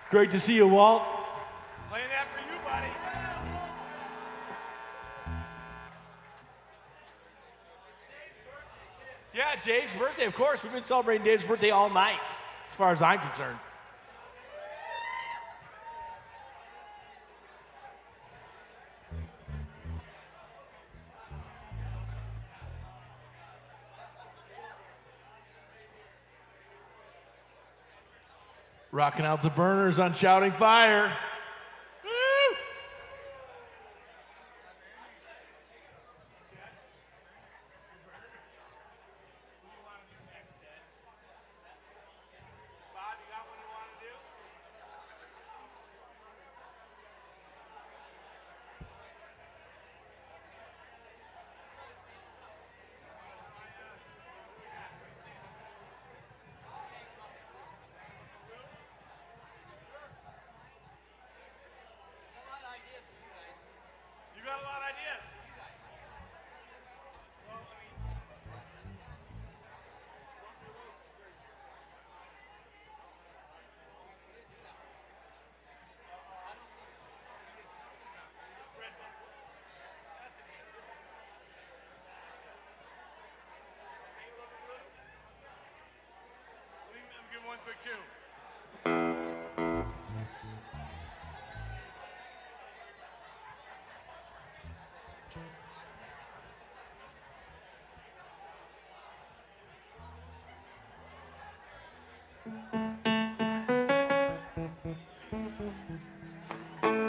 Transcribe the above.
Great to see you, Walt. Playing that for you, buddy. Yeah, Dave's birthday, of course. We've been celebrating Dave's birthday all night, as far as I'm concerned. Rocking out the burners on Shouting Fire.